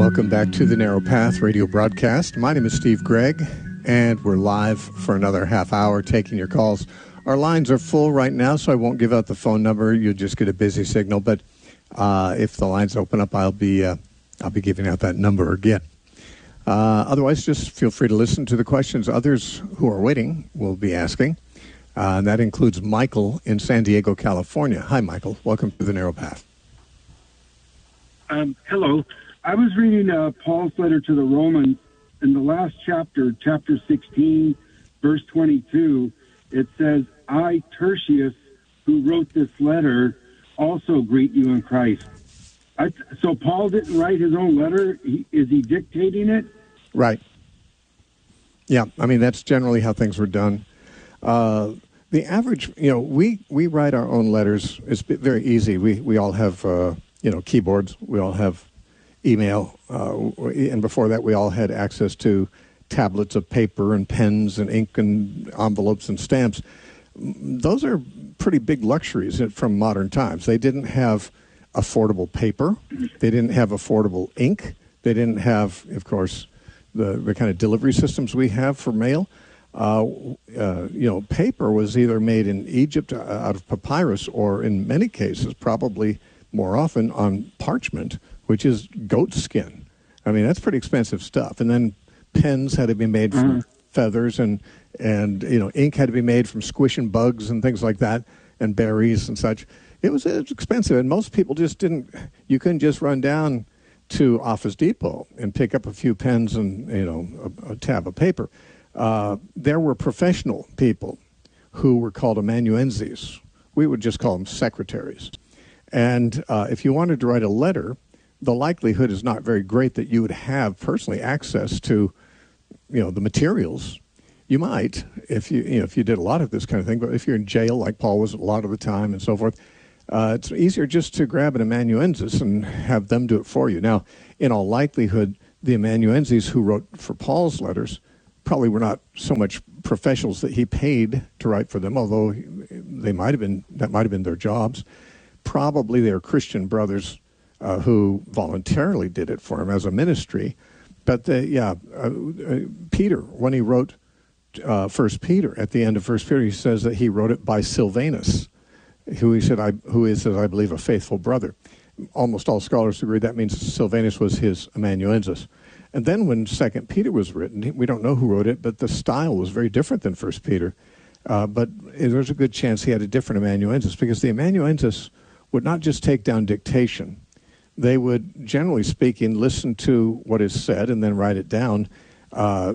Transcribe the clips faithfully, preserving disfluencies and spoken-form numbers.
Welcome back to the Narrow Path radio broadcast. My name is Steve Gregg, and we're live for another half hour taking your calls. Our lines are full right now, so I won't give out the phone number. You'll just get a busy signal. But uh, if the lines open up, I'll be uh, I'll be giving out that number again. Uh, otherwise, just feel free to listen to the questions others who are waiting will be asking. Uh, and that includes Michael in San Diego, California. Hi, Michael. Welcome to the Narrow Path. Um, hello. I was reading uh, Paul's letter to the Romans. In the last chapter, chapter sixteen, verse twenty-two, it says, I, Tertius, who wrote this letter, also greet you in Christ. I, so Paul didn't write his own letter? He, is he dictating it? Right. Yeah, I mean, that's generally how things were done. Uh, the average, you know, we, we write our own letters. It's very easy. We we all have, uh, you know, keyboards. We all have email. Uh, and before that, we all had access to tablets of paper and pens and ink and envelopes and stamps. Those are pretty big luxuries from modern times. They didn't have affordable paper. They didn't have affordable ink. They didn't have, of course, the, the kind of delivery systems we have for mail. Uh, uh, you know, paper was either made in Egypt out of papyrus or, in many cases, probably more often on parchment, which is goat skin. I mean, that's pretty expensive stuff. And then pens had to be made from mm. feathers, and, and, you know, ink had to be made from squishing bugs and things like that, and berries and such. It was, it was expensive, and most people just didn't, you couldn't just run down to Office Depot and pick up a few pens and, you know, a, a tab of paper. Uh, there were professional people who were called amanuenses. We would just call them secretaries. And uh, if you wanted to write a letter, the likelihood is not very great that you would have personally access to, you know, the materials. You might if you, you know, if you did a lot of this kind of thing, but if you're in jail like Paul was a lot of the time and so forth, uh, it's easier just to grab an amanuensis and have them do it for you. Now, in all likelihood, the amanuenses who wrote for Paul's letters probably were not so much professionals that he paid to write for them, although they might have been, that might have been their jobs. Probably they were Christian brothers uh, who voluntarily did it for him as a ministry. But the, yeah, uh, uh, Peter, when he wrote uh, First Peter, at the end of First Peter, he says that he wrote it by Silvanus, who he said, I, who is, I believe, a faithful brother. Almost all scholars agree that means Silvanus was his amanuensis. And then when Second Peter was written, we don't know who wrote it, but the style was very different than First Peter. Uh, but there's a good chance he had a different amanuensis, because the amanuensis would not just take down dictation. They would, generally speaking, listen to what is said and then write it down. Uh,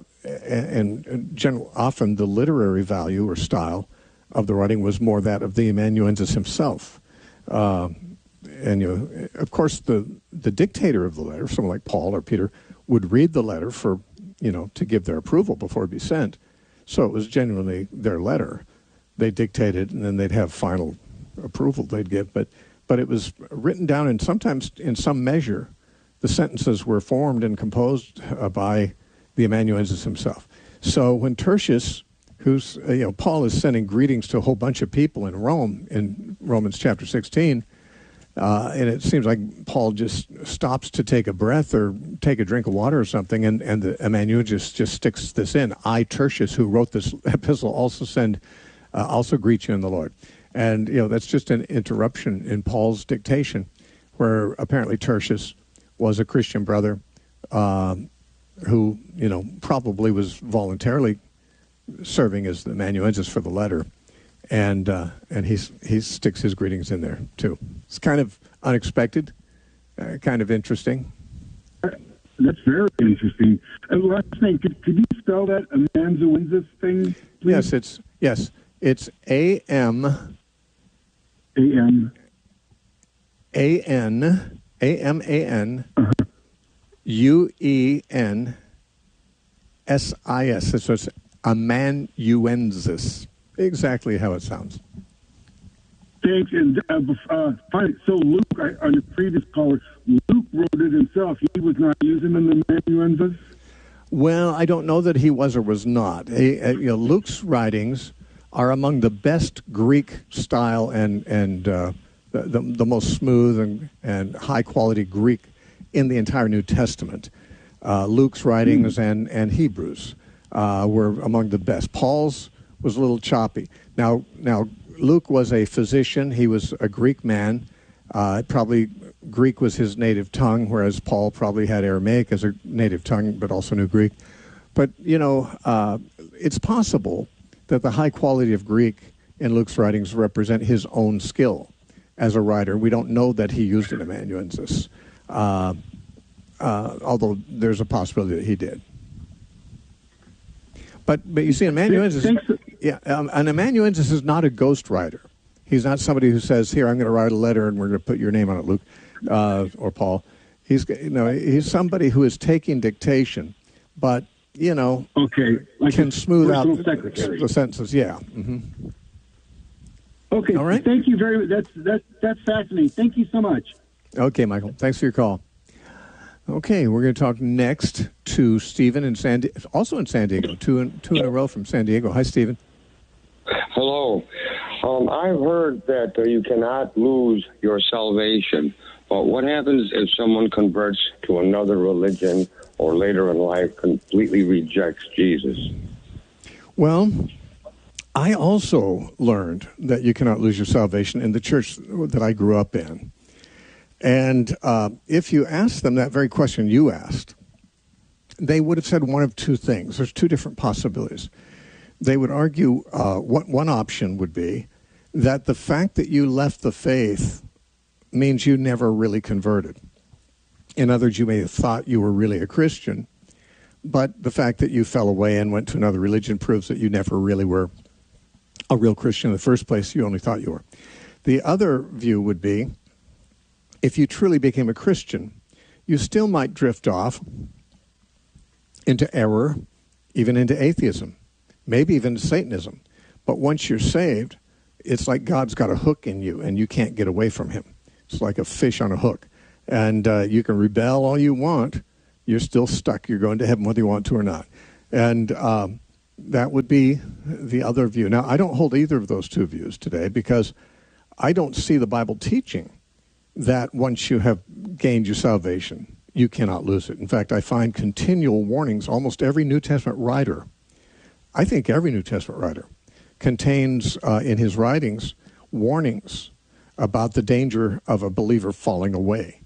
and and general, often the literary value or style of the writing was more that of the amanuensis himself. Uh, and, you know, of course, the, the dictator of the letter, someone like Paul or Peter, would read the letter for, you know, to give their approval before it be sent. So it was genuinely their letter. They dictated, and then they'd have final approval they'd give. But but it was written down, and sometimes in some measure, the sentences were formed and composed uh, by the amanuensis himself. So when Tertius, who's, uh, you know, Paul is sending greetings to a whole bunch of people in Rome in Romans chapter sixteen, Uh, and it seems like Paul just stops to take a breath or take a drink of water or something, and, and the amanuensis just sticks this in. I, Tertius, who wrote this epistle, also send, uh, also greet you in the Lord. And, you know, that's just an interruption in Paul's dictation, where apparently Tertius was a Christian brother um, who, you know, probably was voluntarily serving as the amanuensis for the letter. And uh, and he's, he sticks his greetings in there, too. It's kind of unexpected, uh, kind of interesting. That's very interesting. And last thing, could, could you spell that amanuensis thing, please? Yes, it's, yes, it's A M A M A N A M A N U E N S I S. So it's amanuensis. Exactly how it sounds. Thanks. And uh, uh, fine. So Luke, I, on the previous caller, Luke wrote it himself. He was not using the amanuensis? Well, I don't know that he was or was not. He, uh, you know, Luke's writings are among the best Greek style and and uh, the, the the most smooth and, and high quality Greek in the entire New Testament. Uh, Luke's writings and, and Hebrews uh, were among the best. Paul's was a little choppy. Now, now Luke was a physician. He was a Greek man. Uh, probably Greek was his native tongue, whereas Paul probably had Aramaic as a native tongue, but also knew Greek. But, you know, uh, it's possible that the high quality of Greek in Luke's writings represent his own skill as a writer. We don't know that he used an amanuensis, uh, uh, although there's a possibility that he did. But but you see, an amanuensis, yeah, um, an amanuensis is not a ghostwriter. He's not somebody who says, "Here, I'm going to write a letter, and we're going to put your name on it, Luke uh, or Paul." He's you know he's somebody who is taking dictation, but you know, okay, like can smooth out secretary. the sentences. Yeah. Mm-hmm. Okay. All right. Thank you very much. That's that's that's fascinating. Thank you so much. Okay, Michael. Thanks for your call. Okay, we're going to talk next to Stephen in San, Di- also in San Diego. Two in two in a row from San Diego. Hi, Stephen. Hello. Um, I've heard that uh, you cannot lose your salvation, but what happens if someone converts to another religion or later in life completely rejects Jesus? Well, I also learned that you cannot lose your salvation in the church that I grew up in. And uh, if you asked them that very question you asked, they would have said one of two things. There's two different possibilities. They would argue uh, what one option would be that the fact that you left the faith means you never really converted. In other words, you may have thought you were really a Christian, but the fact that you fell away and went to another religion proves that you never really were a real Christian in the first place. You only thought you were. The other view would be, if you truly became a Christian, you still might drift off into error, even into atheism, maybe even to Satanism. But once you're saved, it's like God's got a hook in you, and you can't get away from him. It's like a fish on a hook. And uh, you can rebel all you want. You're still stuck. You're going to heaven whether you want to or not. And um, that would be the other view. Now, I don't hold either of those two views today because I don't see the Bible teaching that once you have gained your salvation, you cannot lose it. In fact, I find continual warnings. Almost every New Testament writer, I think every New Testament writer, contains uh, in his writings warnings about the danger of a believer falling away.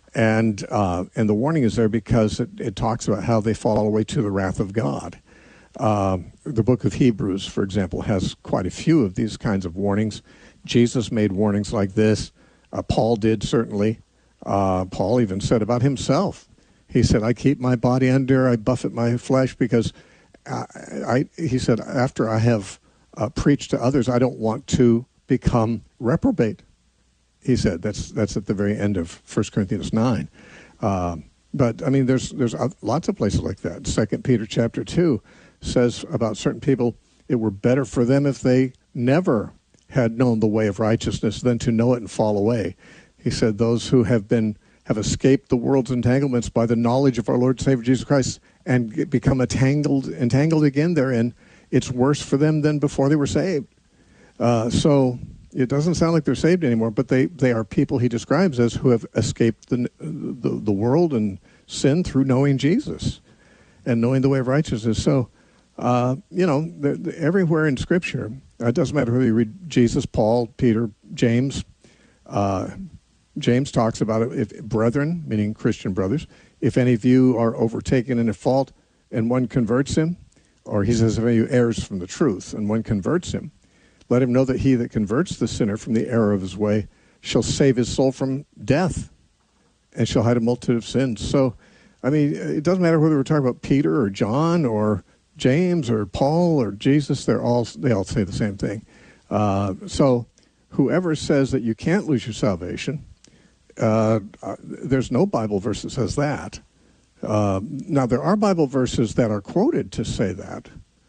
And uh, and the warning is there because it, it talks about how they fall away to the wrath of God. Uh, the book of Hebrews, for example, has quite a few of these kinds of warnings. Jesus made warnings like this. Uh, Paul did, certainly. Uh, Paul even said about himself. He said, I keep my body under, I buffet my flesh because, I, I he said, after I have uh, preached to others, I don't want to become reprobate. He said, that's that's at the very end of First Corinthians nine. Uh, but, I mean, there's there's lots of places like that. Second Peter chapter two says about certain people, it were better for them if they never had known the way of righteousness than to know it and fall away. He said, those who have been have escaped the world's entanglements by the knowledge of our Lord and Savior Jesus Christ and get, become entangled, entangled again therein, it's worse for them than before they were saved. Uh, so it doesn't sound like they're saved anymore, but they, they are people he describes as who have escaped the, the, the world and sin through knowing Jesus and knowing the way of righteousness. So, uh, you know, the, the, everywhere in Scripture, uh, it doesn't matter whether you read Jesus, Paul, Peter, James. Uh, James talks about it, if brethren, meaning Christian brothers, if any of you are overtaken in a fault and one converts him, or he says if any of you errs from the truth and one converts him, let him know that he that converts the sinner from the error of his way shall save his soul from death and shall hide a multitude of sins. So, I mean, it doesn't matter whether we're talking about Peter or John or James or Paul or Jesus, they're all they all say the same thing. Uh, so whoever says that you can't lose your salvation, uh, there's no Bible verse that says that. Uh, now, there are Bible verses that are quoted to say that,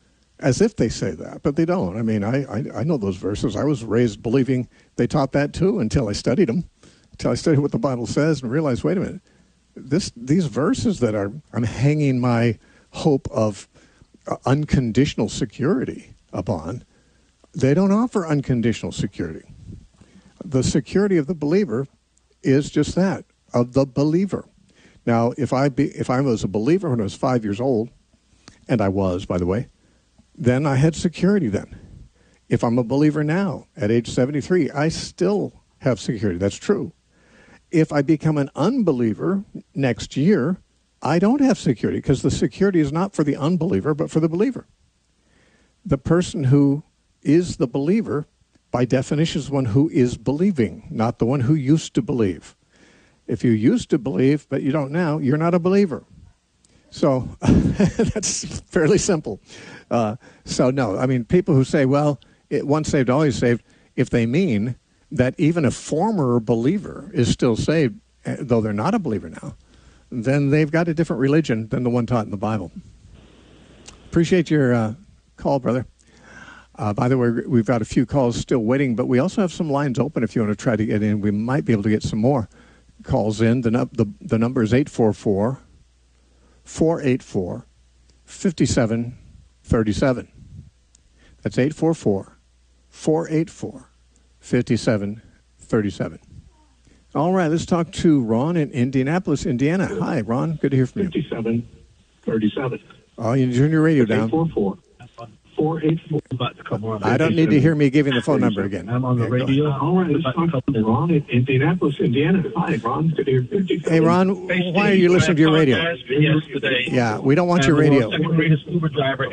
as if they say that, but they don't. I mean, I, I, I know those verses. I was raised believing they taught that too until I studied them, until I studied what the Bible says and realized, wait a minute, this these verses that are I'm hanging my hope of uh, unconditional security upon, they don't offer unconditional security. The security of the believer is just that, of the believer. Now, if I be, if I was a believer when I was five years old, and I was, by the way, then I had security then. If I'm a believer now at age seventy-three, I still have security. That's true. If I become an unbeliever next year, I don't have security because the security is not for the unbeliever, but for the believer. The person who is the believer, by definition, is one who is believing, not the one who used to believe. If you used to believe, but you don't now, you're not a believer. So that's fairly simple. Uh, so no, I mean, people who say, well, it, once saved, always saved, if they mean that even a former believer is still saved, though they're not a believer now, then they've got a different religion than the one taught in the Bible. Appreciate your uh, call, brother. Uh, by the way, we've got a few calls still waiting, but we also have some lines open if you want to try to get in. We might be able to get some more calls in. The, the, the number is eight four four, four eight four, five seven three seven. That's eight four four, four eight four, five seven three seven. All right, let's talk to Ron in Indianapolis, Indiana. Hi, Ron. Good to hear from you. fifty-seven thirty-seven. Oh, you turn your radio down. eight four four, four eight four. About to come on. I don't need to hear me giving the phone number again. I'm on the Okay, radio. Uh, all right, let's talk to Ron in Indianapolis, Indiana. Hi, Ron. Good to hear fifty-seven. Hey, Ron, why are you listening to your radio? Yesterday. Yeah, we don't want your radio. Uber driver.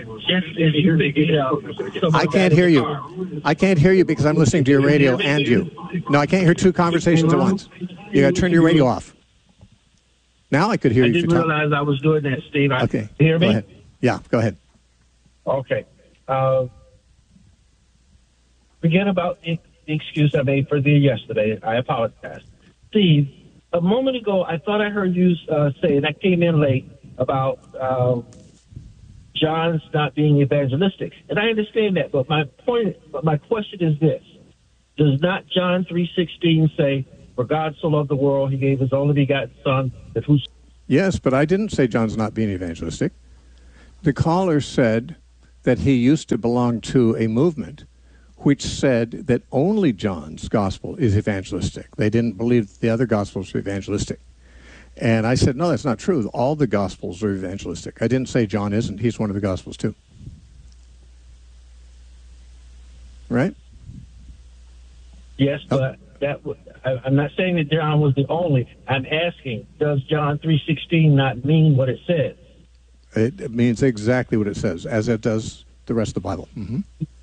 I can't hear you. I can't hear you because I'm listening to your radio and you. No, I can't hear two conversations at once. You got to turn your radio off. Now I could hear I you. didn't if you're talking. realize I was doing that, Steve. I, Okay. Hear me? Go ahead. Yeah, go ahead. Okay. Uh, forget about the excuse I made for the yesterday. I apologize. Steve, a moment ago, I thought I heard you uh, say, and I came in late, about uh, John's not being evangelistic. And I understand that, but my point, but my question is this. Does not John three sixteen say, for God so loved the world, he gave his only begotten son, that who's... Yes, but I didn't say John's not being evangelistic. The caller said that he used to belong to a movement which said that only John's gospel is evangelistic. They didn't believe the other gospels were evangelistic. And I said, no, that's not true. All the gospels are evangelistic. I didn't say John isn't. He's one of the gospels too. Right? Yes, but that w- I, I'm not saying that John was the only. I'm asking, does John three sixteen not mean what it says? It, it means exactly what it says, as it does the rest of the Bible. Mm-hmm.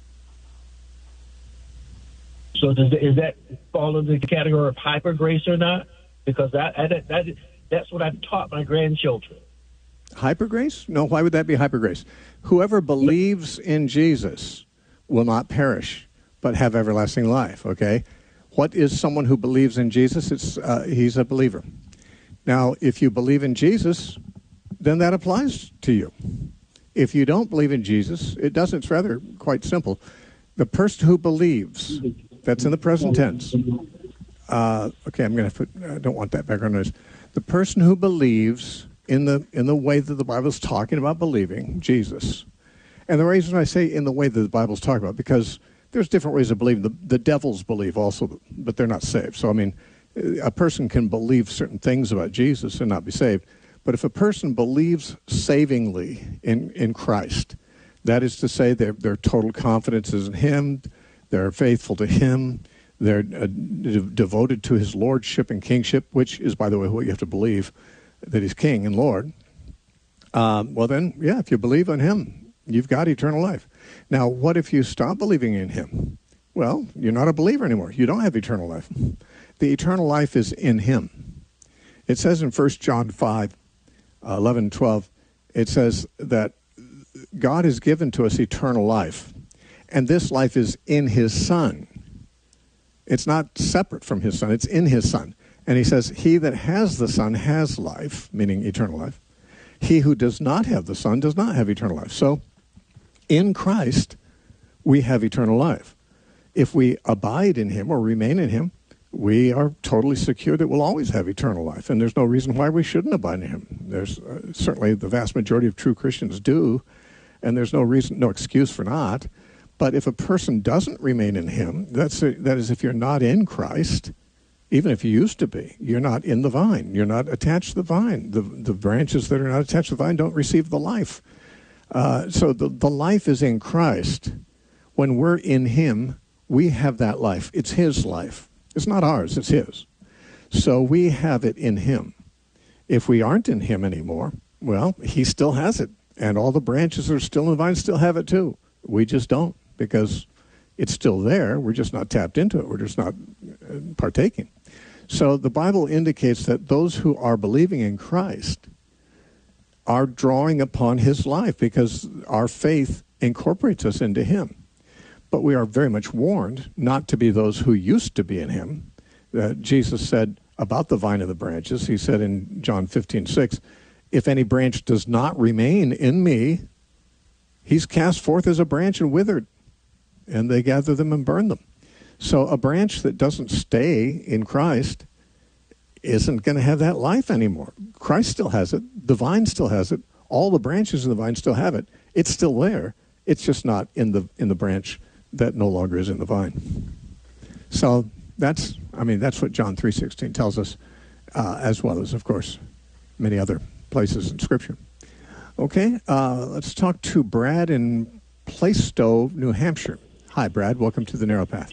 So does is that fall into the category of hyper grace or not? Because that, I, that, that that's what I've taught my grandchildren. Hyper grace? No, why would that be hyper grace? Whoever believes in Jesus will not perish, but have everlasting life, okay? What is someone who believes in Jesus? It's uh, he's a believer. Now, if you believe in Jesus, then that applies to you. If you don't believe in Jesus, it doesn't. It's rather quite simple. The person who believes, that's in the present tense. Uh, okay, I'm going to put, I don't want that background noise. The person who believes in the in the way that the Bible's talking about believing, Jesus. And the reason I say in the way that the Bible's talking about, because there's different ways of believing. The, the devils believe also, but they're not saved. So, I mean, a person can believe certain things about Jesus and not be saved. But if a person believes savingly in, in Christ, that is to say their, their total confidence is in him, they're faithful to him, they're uh, de- devoted to his lordship and kingship, which is, by the way, what you have to believe, that he's king and Lord. Um, well then, yeah, if you believe in him, you've got eternal life. Now, what if you stop believing in him? Well, you're not a believer anymore. You don't have eternal life. The eternal life is in him. It says in First John five, uh, eleven, twelve, it says that God has given to us eternal life, and this life is in his Son. It's not separate from his Son. It's in his Son. And he says, he that has the Son has life, meaning eternal life. He who does not have the Son does not have eternal life. So, in Christ, we have eternal life. If we abide in him or remain in him, we are totally secure that we'll always have eternal life. And there's no reason why we shouldn't abide in him. There's uh, certainly the vast majority of true Christians do, and there's no reason, no excuse for not. But if a person doesn't remain in him, that's a, that is if you're not in Christ, Even if you used to be, you're not in the vine. You're not attached to the vine. The, the branches that are not attached to the vine don't receive the life. Uh, so the, the life is in Christ. When we're in him, we have that life. It's his life. It's not ours, it's his. So we have it in him. If we aren't in him anymore, well, he still has it. And all the branches that are still in the vine still have it too. We just don't, because it's still there. We're just not tapped into it. We're just not partaking. So the Bible indicates that those who are believing in Christ are drawing upon his life, because our faith incorporates us into him. But we are very much warned not to be those who used to be in him. Uh, Jesus said about the vine and the branches, he said in John fifteen six, if any branch does not remain in me, he's cast forth as a branch and withered, and they gather them and burn them. So a branch that doesn't stay in Christ isn't going to have that life anymore. Christ still has it. The vine still has it. All the branches of the vine still have it. It's still there. It's just not in the in the branch that no longer is in the vine. So that's, I mean, that's what John three sixteen tells us, uh, as well as, of course, many other places in Scripture. Okay, uh, let's talk to Brad in Plaistow, New Hampshire. Hi, Brad. Welcome to the Narrow Path.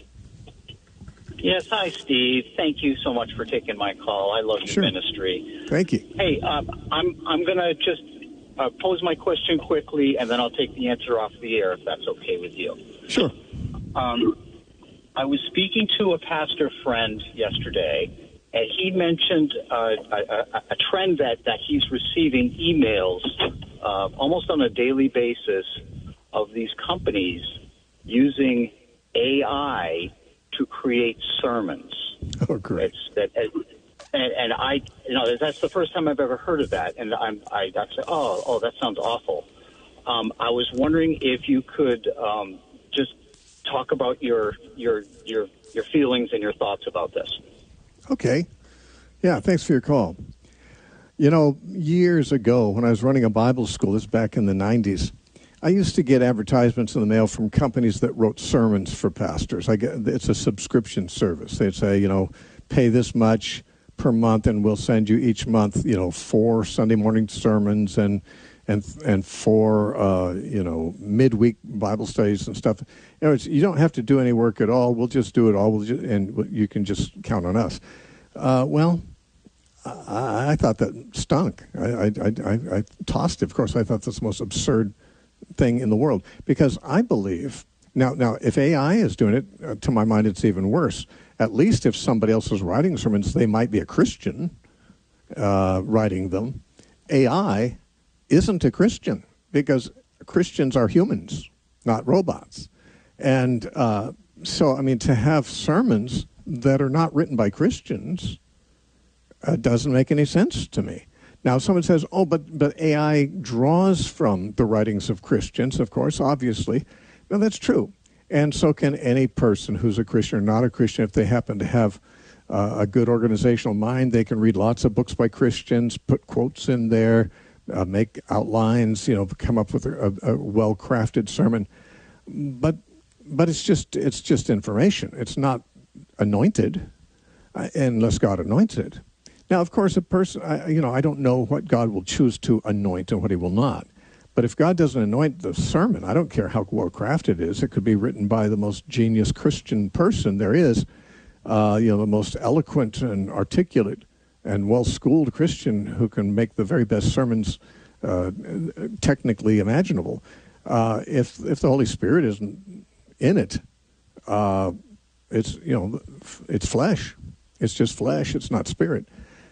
Yes, hi, Steve. Thank you so much for taking my call. I love your Sure. ministry. Thank you. Hey, um, I'm I'm going to just uh, pose my question quickly, and then I'll take the answer off the air, if that's okay with you. Sure. Um, I was speaking to a pastor friend yesterday, and he mentioned uh, a, a, a trend that, that he's receiving emails uh, almost on a daily basis of these companies using A I to create sermons. Oh, great. It's that, and, and I, you know, that's the first time I've ever heard of that, and I'm, I, I said, oh, oh, that sounds awful. Um, I was wondering if you could um, just talk about your your your your feelings and your thoughts about this. Okay. Yeah, thanks for your call. You know, years ago when I was running a Bible school, this is back in the nineties, I used to get advertisements in the mail from companies that wrote sermons for pastors. I get, it's a subscription service. They'd say, you know, pay this much per month and we'll send you each month, you know, four Sunday morning sermons and and and four, uh, you know, midweek Bible studies and stuff. You know, it's, you don't have to do any work at all. We'll just do it all, we'll just, and you can just count on us. Uh, well, I, I thought that stunk. I, I, I, I tossed it. Of course, I thought that's the most absurd thing in the world, because I believe, now, now if A I is doing it, uh, to my mind, it's even worse. At least if somebody else is writing sermons, they might be a Christian uh, writing them. A I isn't a Christian, because Christians are humans, not robots. And uh, so, I mean, to have sermons that are not written by Christians uh, doesn't make any sense to me. Now, someone says, oh, but, but A I draws from the writings of Christians, of course, obviously. Well, that's true. And so can any person who's a Christian or not a Christian. If they happen to have uh, a good organizational mind, they can read lots of books by Christians, put quotes in there, uh, make outlines, you know, come up with a, a well-crafted sermon. But but it's just it's just information. It's not anointed, uh, unless God anoints it. Now, of course, a person, I, you know, I don't know what God will choose to anoint and what he will not. But if God doesn't anoint the sermon, I don't care how well-crafted it is. It could be written by the most genius Christian person there is, uh, you know, the most eloquent and articulate and well-schooled Christian who can make the very best sermons uh, technically imaginable. Uh, if if the Holy Spirit isn't in it, uh, it's, you know, it's flesh. It's just flesh. It's not spirit.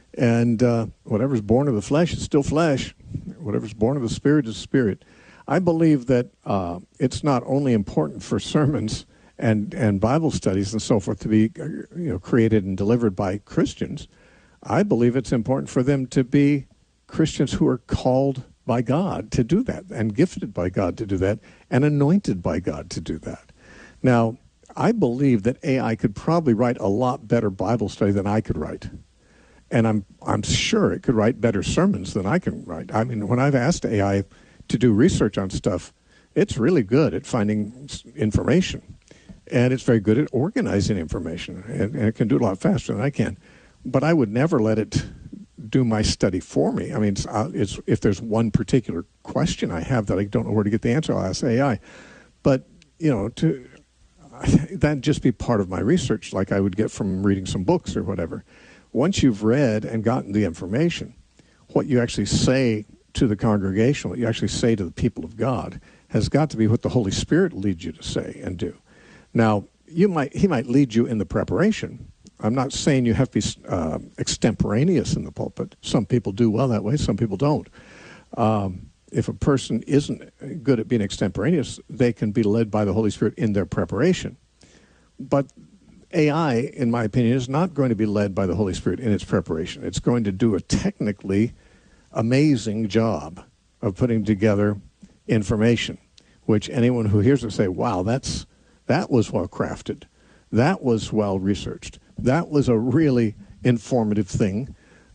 And uh, whatever's born of the flesh is still flesh. Whatever's born of the Spirit is spirit. I believe that uh, it's not only important for sermons and, and Bible studies and so forth to be, you know, created and delivered by Christians. I believe it's important for them to be Christians who are called by God to do that, and gifted by God to do that, and anointed by God to do that. Now, I believe that A I could probably write a lot better Bible study than I could write. And I'm I'm sure it could write better sermons than I can write. I mean, when I've asked A I to do research on stuff, it's really good at finding information. and it's very good at organizing information, and, and it can do it a lot faster than I can. But I would never let it do my study for me. I mean, it's, uh, it's if there's one particular question I have that I don't know where to get the answer, I'll ask A I. But, you know, to that'd just be part of my research, like I would get from reading some books or whatever. Once you've read and gotten the information, what you actually say to the congregation, what you actually say to the people of God, has got to be what the Holy Spirit leads you to say and do. Now, you might he might lead you in the preparation. I'm not saying you have to be uh, extemporaneous in the pulpit. Some people do well that way, some people don't. Um, if a person isn't good at being extemporaneous, they can be led by the Holy Spirit in their preparation. But A I, in my opinion, is not going to be led by the Holy Spirit in its preparation. It's going to do a technically amazing job of putting together information, which anyone who hears it say, wow, that's that was well crafted. That was well researched. That was a really informative thing.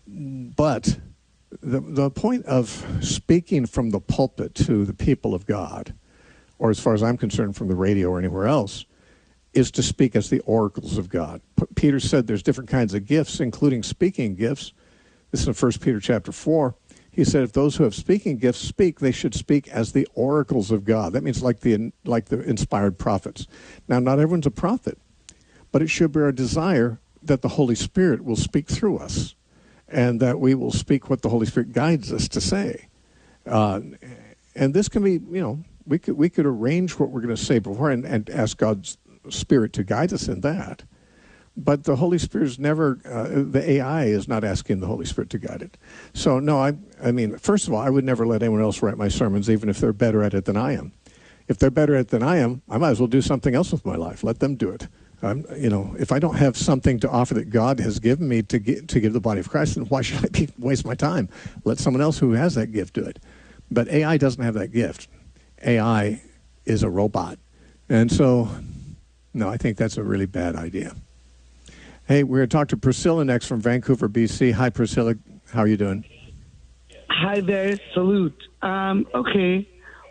But the the point of speaking from the pulpit to the people of God, or as far as I'm concerned from the radio or anywhere else, is to speak as the oracles of God. P- Peter said there's different kinds of gifts, including speaking gifts. This is in First Peter chapter four. He said if those who have speaking gifts speak, they should speak as the oracles of God. That means like the like the inspired prophets. Now, not everyone's a prophet, but it should be our desire that the Holy Spirit will speak through us and that we will speak what the Holy Spirit guides us to say. Uh, and this can be, you know, we could we could arrange what we're going to say before and, and ask God's Spirit to guide us in that. But the Holy Spirit is never, uh, the A I is not asking the Holy Spirit to guide it. So, no, I I mean, first of all, I would never let anyone else write my sermons, even if they're better at it than I am. If they're better at it than I am, I might as well do something else with my life. Let them do it. Um, you know, if I don't have something to offer that God has given me to get, to give the body of Christ, then why should I be, waste my time? Let someone else who has that gift do it. But A I doesn't have that gift. A I is a robot. And so, no, I think that's a really bad idea. Hey, we're going to talk to Priscilla next from Vancouver, B C. Hi, Priscilla. How are you doing? Hi there. Salute. Um, okay.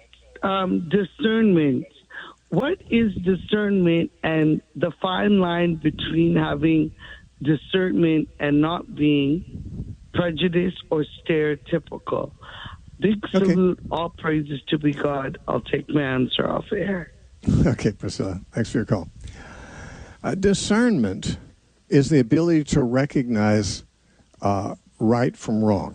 Um, discernment. What is discernment and the fine line between having discernment and not being prejudiced or stereotypical? Big Okay. salute. All praises to be God. I'll take my answer off air. Okay, Priscilla. Thanks for your call. Uh, discernment is the ability to recognize uh, right from wrong.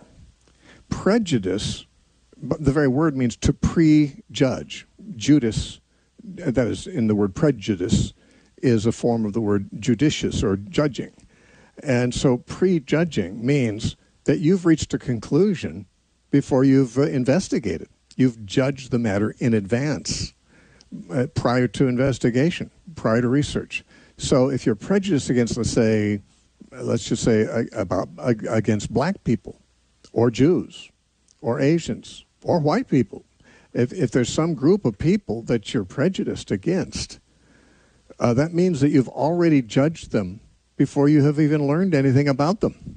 Prejudice, but the very word means to prejudge. Judas, that is in the word prejudice, is a form of the word judicious or judging. And so prejudging means that you've reached a conclusion before you've uh, investigated. You've judged the matter in advance, uh, prior to investigation, prior to research. So if you're prejudiced against, let's say, let's just say uh, about uh, against black people or Jews or Asians or white people, if if there's some group of people that you're prejudiced against, uh, that means that you've already judged them before you have even learned anything about them.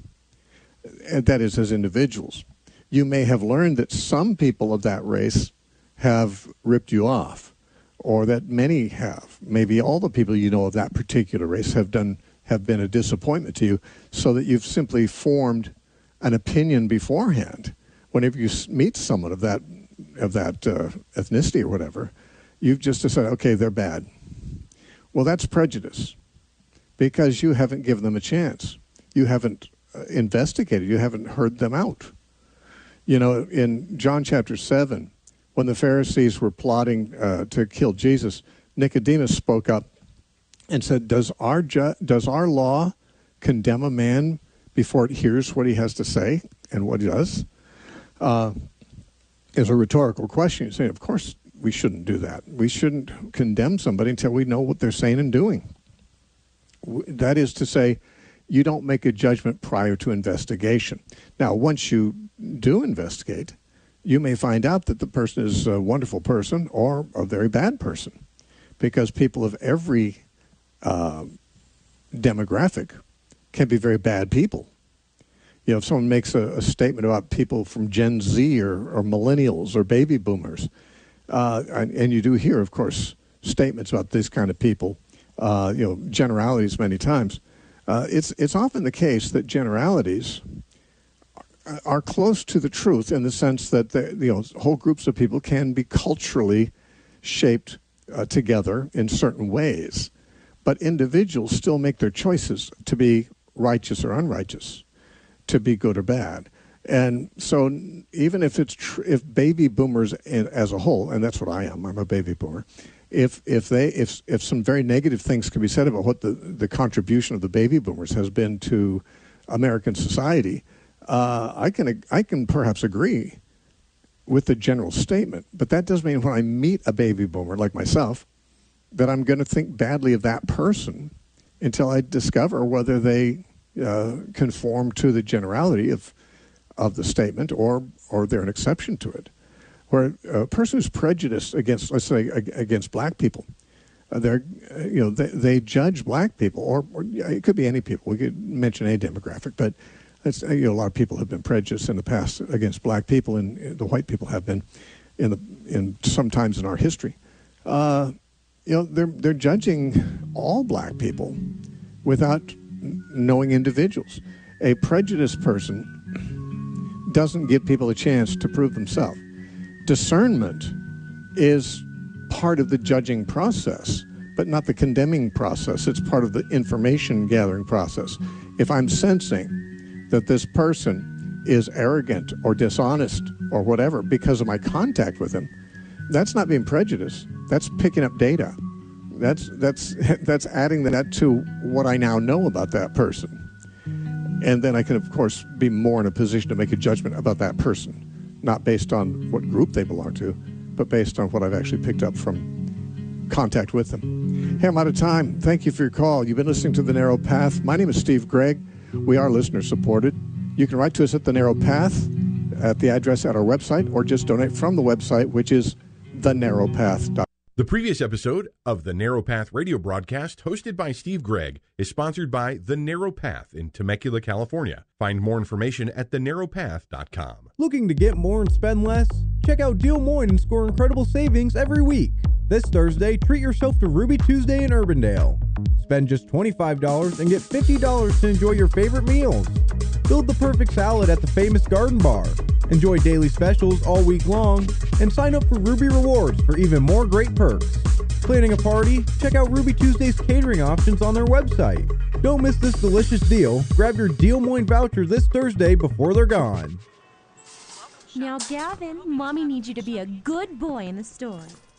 And that is, as individuals. You may have learned that some people of that race have ripped you off, or that many have. Maybe all the people you know of that particular race have done have been a disappointment to you, so that you've simply formed an opinion beforehand. Whenever you meet someone of that of that uh, ethnicity or whatever, you've just decided, okay, they're bad. Well, that's prejudice, because you haven't given them a chance. You haven't uh, investigated. You haven't heard them out. You know, in John chapter seven, when the Pharisees were plotting uh, to kill Jesus, Nicodemus spoke up and said, does our ju- does our law condemn a man before it hears what he has to say and what he does? Uh, is a rhetorical question. You say, of course we shouldn't do that. We shouldn't condemn somebody until we know what they're saying and doing. That is to say, you don't make a judgment prior to investigation. Now, once you do investigate, you may find out that the person is a wonderful person or a very bad person, because people of every uh, demographic can be very bad people. You know, if someone makes a, a statement about people from Gen Z or, or millennials or baby boomers, uh, and, and you do hear, of course, statements about these kind of people, uh, you know, generalities many times. Uh, it's it's often the case that generalities are, are close to the truth in the sense that the, you know, whole groups of people can be culturally shaped uh, together in certain ways, but individuals still make their choices to be righteous or unrighteous, to be good or bad. And so even if it's tr- if baby boomers in, as a whole, and that's what I am, I'm a baby boomer, if if they if if some very negative things can be said about what the, the contribution of the baby boomers has been to American society, uh, I can I can perhaps agree with the general statement, but that doesn't mean when I meet a baby boomer like myself that I'm going to think badly of that person until I discover whether they uh, conform to the generality of of the statement or or they're an exception to it. Where a person who's prejudiced against, let's say, against black people, uh, they're, uh, you know, they, they judge black people, or, or it could be any people. We could mention any demographic, but it's, you know, a lot of people have been prejudiced in the past against black people, and the white people have been in the in sometimes in our history. Uh, you know, they're they're judging all black people without knowing individuals. A prejudiced person doesn't give people a chance to prove themselves. Discernment is part of the judging process, but not the condemning process. It's part of the information gathering process. If I'm sensing that this person is arrogant or dishonest or whatever because of my contact with him, that's not being prejudiced. That's picking up data. That's that's that's adding that to what I now know about that person. And then I can, of course, be more in a position to make a judgment about that person, not based on what group they belong to, but based on what I've actually picked up from contact with them. Hey, I'm out of time. Thank you for your call. You've been listening to The Narrow Path. My name is Steve Gregg. We are listener-supported. You can write to us at The Narrow Path at the address at our website, or just donate from the website, which is the narrow path dot com. The previous episode of the Narrow Path radio broadcast, hosted by Steve Gregg, is sponsored by The Narrow Path in Temecula, California. Find more information at the narrow path dot com. Looking to get more and spend less? Check out Deal Moines and score incredible savings every week. This Thursday, treat yourself to Ruby Tuesday in Urbandale. Spend just twenty-five dollars and get fifty dollars to enjoy your favorite meals. Build the perfect salad at the famous Garden Bar. Enjoy daily specials all week long, and sign up for Ruby Rewards for even more great perks. Planning a party? Check out Ruby Tuesday's catering options on their website. Don't miss this delicious deal. Grab your Deal Moines voucher this Thursday before they're gone. Now, Gavin, Mommy needs you to be a good boy in the store.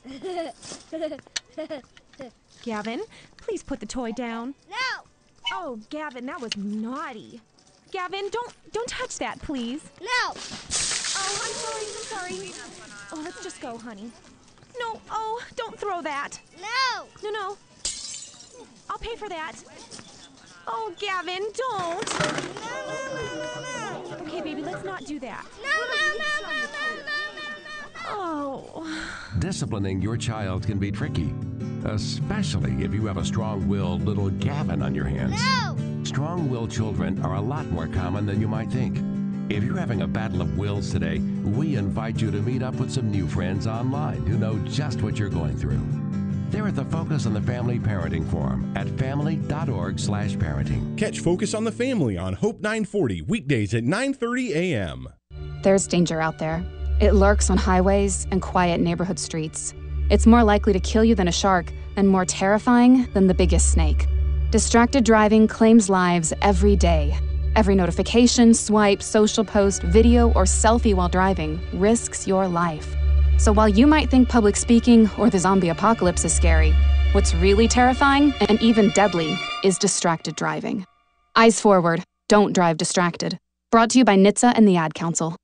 Gavin, please put the toy down. No! Oh, Gavin, that was naughty. Gavin, don't don't touch that, please. No! Oh, I'm sorry, I'm sorry. Oh, let's just go, honey. No, oh, don't throw that. No! No, no. I'll pay for that. Oh, Gavin, don't. No, no, no, no, no. Okay, baby, let's not do that. No, no, no, no, no, no, no, no. Oh. Disciplining your child can be tricky, especially if you have a strong-willed little Gavin on your hands. No! Strong-willed children are a lot more common than you might think. If you're having a battle of wills today, we invite you to meet up with some new friends online who know just what you're going through. They're at the Focus on the Family Parenting Forum at family dot org slash parenting. Catch Focus on the Family on Hope nine forty, weekdays at nine thirty a.m. There's danger out there. It lurks on highways and quiet neighborhood streets. It's more likely to kill you than a shark, and more terrifying than the biggest snake. Distracted driving claims lives every day. Every notification, swipe, social post, video, or selfie while driving risks your life. So while you might think public speaking or the zombie apocalypse is scary, what's really terrifying and even deadly is distracted driving. Eyes forward. Don't drive distracted. Brought to you by N H T S A and the Ad Council.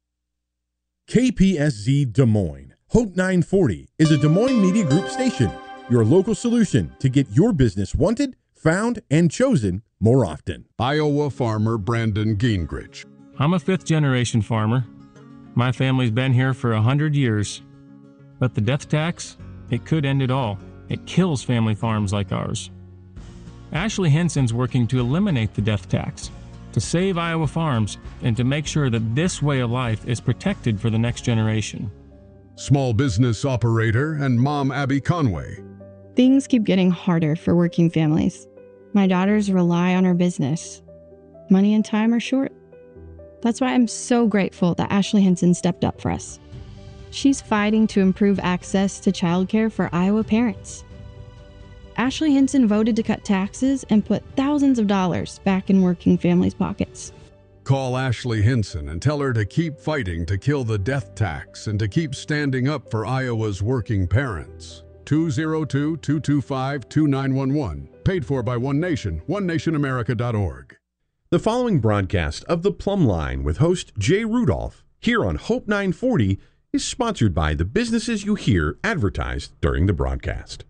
K P S Z Des Moines. Hope nine forty is a Des Moines Media Group station, your local solution to get your business wanted, found, and chosen more often. Iowa farmer Brandon Gingrich. I'm a fifth-generation farmer. My family's been here for a hundred years. But the death tax, it could end it all. It kills family farms like ours. Ashley Henson's working to eliminate the death tax, to save Iowa farms, and to make sure that this way of life is protected for the next generation. Small business operator and mom Abby Conway. Things keep getting harder for working families. My daughters rely on our business. Money and time are short. That's why I'm so grateful that Ashley Hinson stepped up for us. She's fighting to improve access to childcare for Iowa parents. Ashley Hinson voted to cut taxes and put thousands of dollars back in working families' pockets. Call Ashley Hinson and tell her to keep fighting to kill the death tax and to keep standing up for Iowa's working parents. two oh two, two two five, two nine one one. Paid for by One Nation, one nation america dot org. The following broadcast of The Plumb Line with host Jay Rudolph here on Hope nine forty is sponsored by the businesses you hear advertised during the broadcast.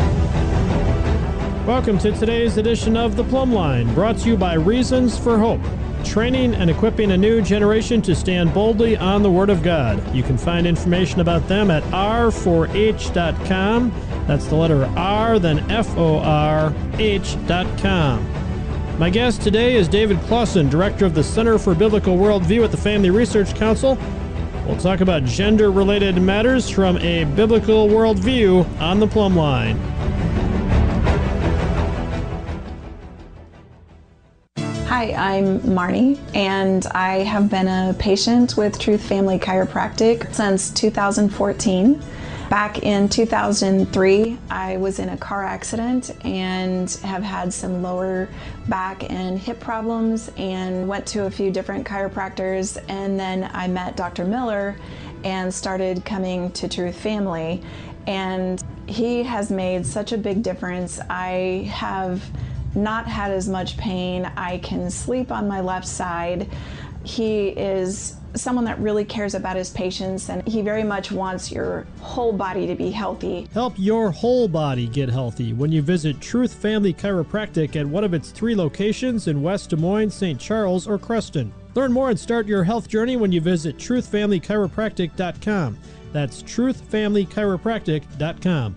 Welcome to today's edition of The Plumb Line, brought to you by Reasons for Hope, training and equipping a new generation to stand boldly on the Word of God. You can find information about them at R four H dot com. That's the letter R, then F O R H dot com. My guest today is David Clausen, Director of the Center for Biblical Worldview at the Family Research Council. We'll talk about gender-related matters from a biblical worldview on The Plumb Line. Hi, I'm Marnie, and I have been a patient with Truth Family Chiropractic since two thousand fourteen. Back in two thousand three, I was in a car accident and have had some lower back and hip problems and went to a few different chiropractors, and then I met Doctor Miller and started coming to Truth Family, and he has made such a big difference. I have not had as much pain. I can sleep on my left side. He is someone that really cares about his patients, and he very much wants your whole body to be healthy. Help your whole body get healthy when you visit Truth Family Chiropractic at one of its three locations in West Des Moines, Saint Charles, or Creston. Learn more and start your health journey when you visit truth family chiropractic dot com. That's truth family chiropractic dot com.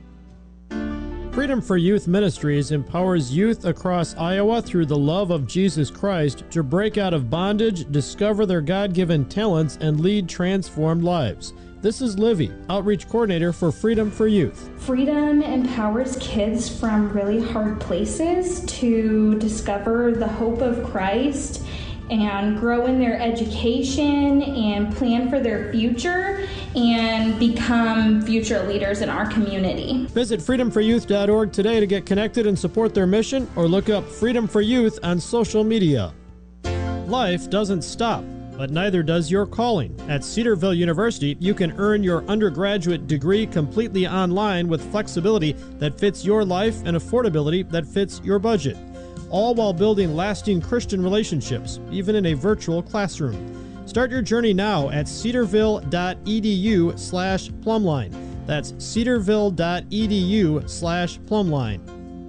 Freedom for Youth Ministries empowers youth across Iowa through the love of Jesus Christ to break out of bondage, discover their God-given talents, and lead transformed lives. This is Livy, Outreach Coordinator for Freedom for Youth. Freedom empowers kids from really hard places to discover the hope of Christ and grow in their education and plan for their future and become future leaders in our community. Visit freedom for youth dot org today to get connected and support their mission, or look up Freedom for Youth on social media. Life doesn't stop, but neither does your calling. At Cedarville University, you can earn your undergraduate degree completely online with flexibility that fits your life and affordability that fits your budget, all while building lasting Christian relationships, even in a virtual classroom. Start your journey now at cedarville dot e d u slash plumline. That's cedarville dot e d u slash plumline.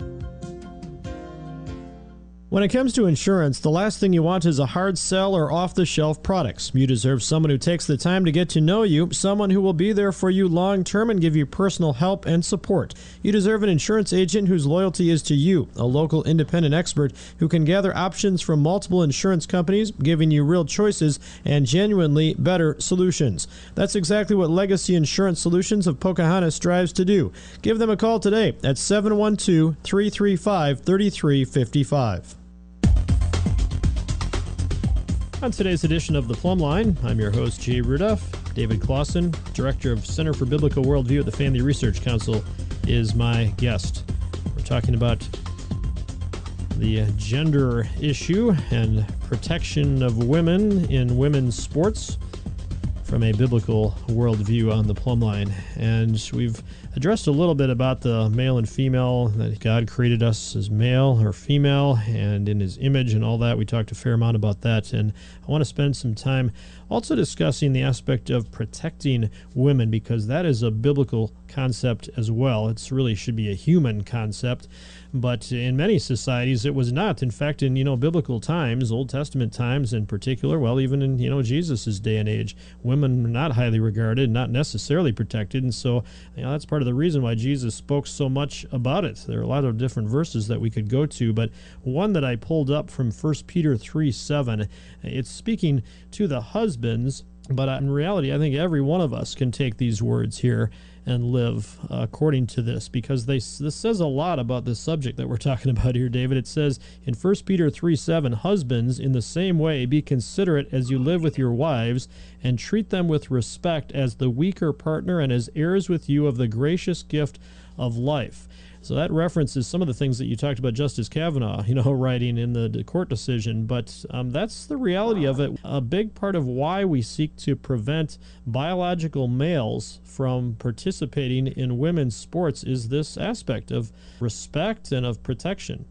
When it comes to insurance, the last thing you want is a hard sell or off-the-shelf products. You deserve someone who takes the time to get to know you, someone who will be there for you long-term and give you personal help and support. You deserve an insurance agent whose loyalty is to you, a local independent expert who can gather options from multiple insurance companies, giving you real choices and genuinely better solutions. That's exactly what Legacy Insurance Solutions of Pocahontas strives to do. Give them a call today at seven one two, three three five, three three five five. On today's edition of The Plumb Line, I'm your host, Jay Rudolph. David Clausen, Director of Center for Biblical Worldview at the Family Research Council, is my guest. We're talking about the gender issue and protection of women in women's sports from a biblical worldview on The Plumb Line. And we've addressed a little bit about the male and female, that God created us as male or female and in his image and all that. We talked a fair amount about that, and I want to spend some time also discussing the aspect of protecting women, because that is a biblical concept as well. It's really should be a human concept, but in many societies it was not. In fact, in you know biblical times, Old Testament times in particular, well, even in you know Jesus's day and age, women were not highly regarded, not necessarily protected, and so you know that's part of the reason why Jesus spoke so much about it. There are a lot of different verses that we could go to, but one that I pulled up from First Peter three seven, it's speaking to the husbands, but in reality, I think every one of us can take these words here and live uh, according to this, because they this says a lot about this subject that we're talking about here, David. It says in First Peter three seven, husbands, in the same way, be considerate as you live with your wives, and treat them with respect as the weaker partner and as heirs with you of the gracious gift of life. So that references some of the things that you talked about Justice Kavanaugh, you know, writing in the court decision. But um, that's the reality of it. A big part of why we seek to prevent biological males from participating in women's sports is this aspect of respect and of protection.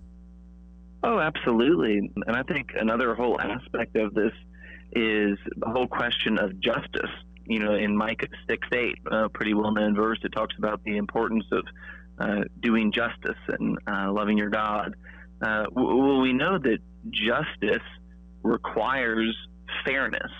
Oh, absolutely. And I think another whole aspect of this is the whole question of justice. You know, in Micah six eight, a pretty well-known verse, it talks about the importance of Uh, doing justice and uh, loving your God. Uh, well, we know that justice requires fairness.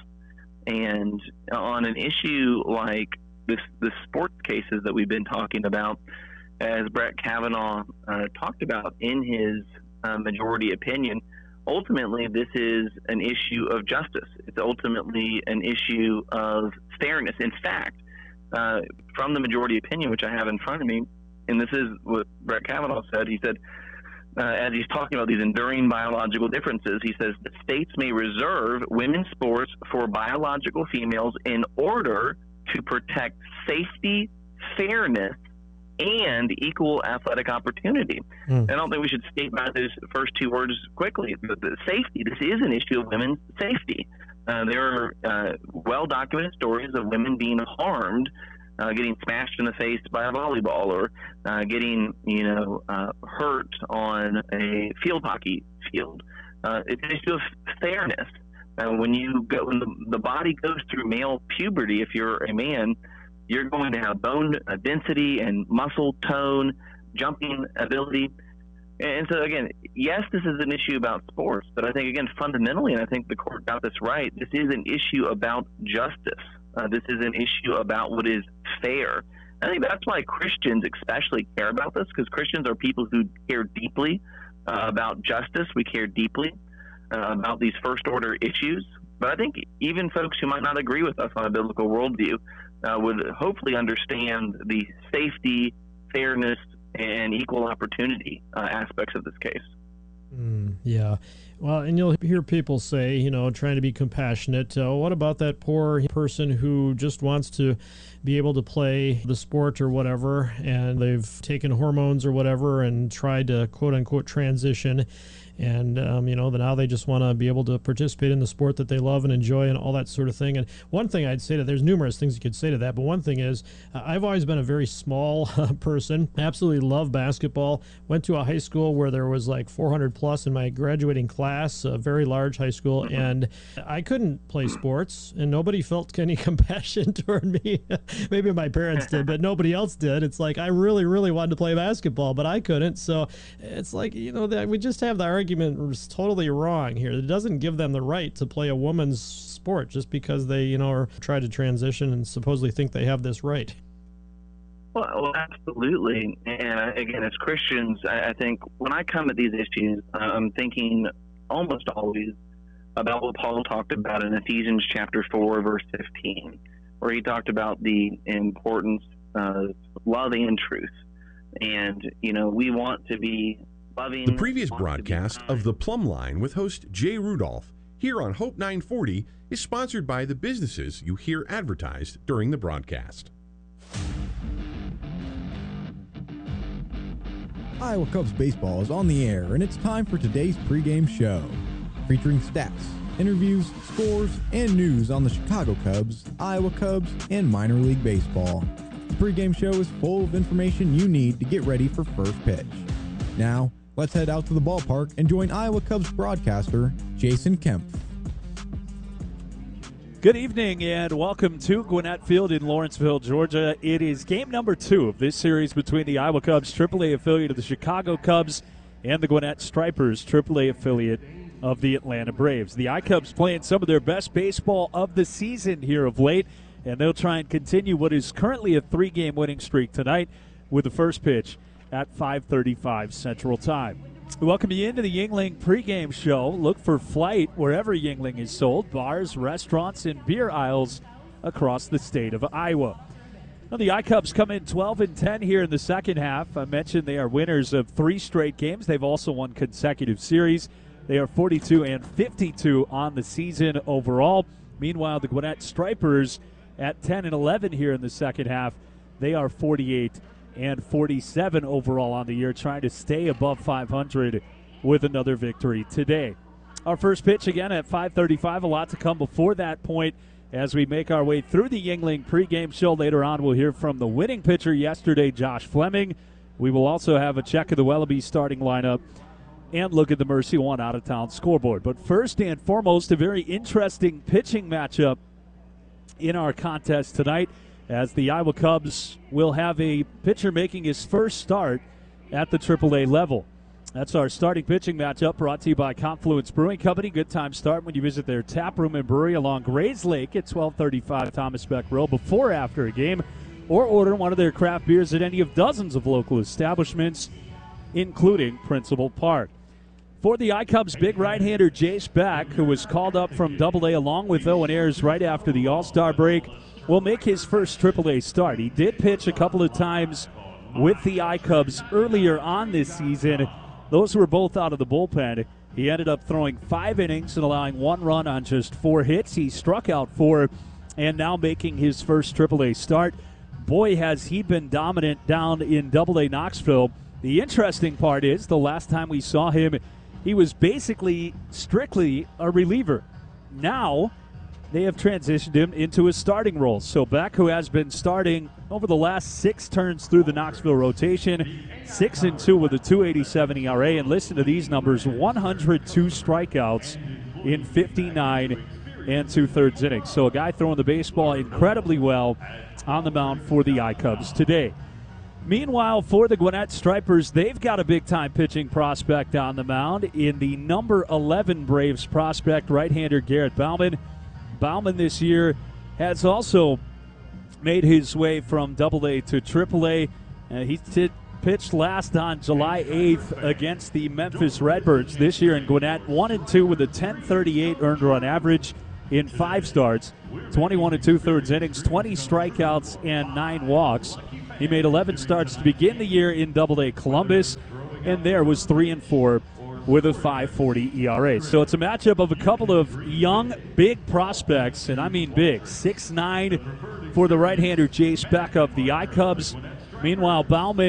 And on an issue like this, the sports cases that we've been talking about, as Brett Kavanaugh uh, talked about in his uh, majority opinion, ultimately this is an issue of justice. It's ultimately an issue of fairness. In fact, uh, from the majority opinion, which I have in front of me, and this is what Brett Kavanaugh said. He said, uh, as he's talking about these enduring biological differences, he says that states may reserve women's sports for biological females in order to protect safety, fairness, and equal athletic opportunity. Mm. I don't think we should state by those first two words quickly. The, the safety, this is an issue of women's safety. Uh, there are uh, well-documented stories of women being harmed, Uh, getting smashed in the face by a volleyball, or uh, getting, you know, uh, hurt on a field hockey field. Uh, it's an issue of fairness. Uh, when you go, when the, the body goes through male puberty, if you're a man, you're going to have bone uh, density and muscle tone, jumping ability. And so, again, yes, this is an issue about sports, but I think, again, fundamentally, and I think the court got this right, this is an issue about justice. Uh, this is an issue about what is fair. I think that's why Christians especially care about this, because Christians are people who care deeply uh, about justice. We care deeply uh, about these first-order issues. But I think even folks who might not agree with us on a biblical worldview uh, would hopefully understand the safety, fairness, and equal opportunity uh, aspects of this case. Mm, yeah. Well, and you'll hear people say, you know, trying to be compassionate, uh, what about that poor person who just wants to be able to play the sport or whatever, and they've taken hormones or whatever and tried to quote-unquote transition, and, um, you know, now they just want to be able to participate in the sport that they love and enjoy and all that sort of thing. And one thing I'd say that there's numerous things you could say to that, but one thing is uh, I've always been a very small uh, person, absolutely love basketball, went to a high school where there was like four hundred plus in my graduating class, a very large high school, and I couldn't play sports, and nobody felt any compassion toward me. Maybe my parents did, but nobody else did. It's like I really, really wanted to play basketball, but I couldn't. So it's like, you know, that we just have the argument is totally wrong here. It doesn't give them the right to play a woman's sport just because they, you know, are try to transition and supposedly think they have this right. Well, well absolutely. And again, as Christians, I, I think when I come at these issues, I'm thinking almost always about what Paul talked about in Ephesians chapter four, verse fifteen, where he talked about the importance of love and truth. And, you know, we want to be loving. The previous broadcast of The Plumb Line with host Jay Rudolph here on Hope nine forty is sponsored by the businesses you hear advertised during the broadcast. Iowa Cubs baseball is on the air, and it's time for today's pregame show, featuring stats, interviews, scores, and news on the Chicago Cubs, Iowa Cubs, and minor league baseball. The pregame show is full of information you need to get ready for first pitch. Now, let's head out to the ballpark and join Iowa Cubs broadcaster Jason Kempf. Good evening and welcome to Gwinnett Field in Lawrenceville, Georgia. It is game number two of this series between the Iowa Cubs, triple A affiliate of the Chicago Cubs, and the Gwinnett Stripers, triple A affiliate of the Atlanta Braves. The I-Cubs playing some of their best baseball of the season here of late, and they'll try and continue what is currently a three-game winning streak tonight with the first pitch at five thirty-five Central Time. Welcome you into the Yuengling pregame show. Look for Flight wherever Yuengling is sold, bars, restaurants, and beer aisles across the state of Iowa. Well, the I-Cubs come in twelve and ten here in the second half. I mentioned they are winners of three straight games. They've also won consecutive series. They are forty-two and fifty-two on the season overall. Meanwhile, the Gwinnett Stripers at ten and eleven here in the second half. They are forty-eight and forty-seven overall on the year, trying to stay above five hundred with another victory today. Our first pitch again at five thirty-five. A lot to come before that point as we make our way through the Yuengling pregame show. Later on, we'll hear from the winning pitcher yesterday, Josh Fleming. We will also have a check of the Wellaby starting lineup and look at the Mercy One out-of-town scoreboard. But first and foremost, a very interesting pitching matchup in our contest tonight, as the Iowa Cubs will have a pitcher making his first start at the triple A level. That's our starting pitching matchup, brought to you by Confluence Brewing Company. Good time start when you visit their tap room and brewery along Grays Lake at twelve thirty-five Thomas Beck Road before or after a game, or order one of their craft beers at any of dozens of local establishments, including Principal Park. For the I-Cubs, big right-hander Jace Beck, who was called up from double A along with Owen Ayers right after the All-Star break, will make his first triple A start. He did pitch a couple of times with the I-Cubs earlier on this season. Those were both out of the bullpen. He ended up throwing five innings and allowing one run on just four hits. He struck out four and now making his first triple A start. Boy, has he been dominant down in double A Knoxville. The interesting part is the last time we saw him, he was basically strictly a reliever. Now they have transitioned him into a starting role. So Beck, who has been starting over the last six turns through the Knoxville rotation, six and two with a two eighty-seven E R A, and listen to these numbers: one hundred two strikeouts in fifty-nine and two-thirds innings. So a guy throwing the baseball incredibly well on the mound for the I-Cubs today. Meanwhile, for the Gwinnett Stripers, they've got a big-time pitching prospect on the mound in the number eleven Braves prospect, right-hander Garrett Bauman. Bauman this year has also made his way from double A to triple A. Uh, he t- pitched last on July eighth against the Memphis Redbirds. This year in Gwinnett, one and two with a ten thirty-eight earned run average in five starts, twenty-one and two-thirds innings, twenty strikeouts, and nine walks. He made eleven starts to begin the year in double A Columbus, and there was three and four with a five forty E R A. So it's a matchup of a couple of young, big prospects, and I mean big. six nine for the right-hander Jace Beck of the I-Cubs. Meanwhile, Bauman